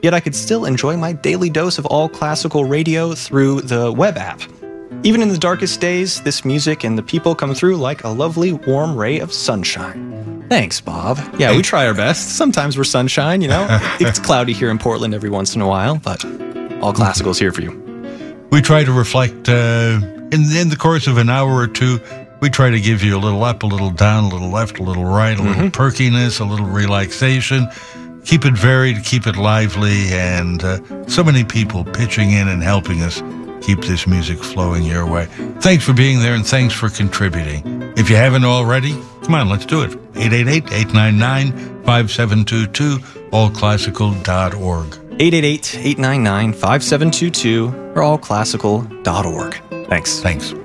yet I could still enjoy my daily dose of all classical radio through the web app. Even in the darkest days, this music and the people come through like a lovely warm ray of sunshine. Thanks, Bob. Yeah, we try our best. Sometimes we're sunshine, you know. It's cloudy here in Portland every once in a while, but all classical's here for you. We try to reflect in the course of an hour or two. We try to give you a little up, a little down, a little left, a little right, a little perkiness, a little relaxation. Keep it varied, keep it lively, and so many people pitching in and helping us keep this music flowing your way. Thanks for being there, and thanks for contributing. If you haven't already, come on, let's do it. 888-899-5722, allclassical.org. 888-899-5722 or allclassical.org. Thanks. Thanks.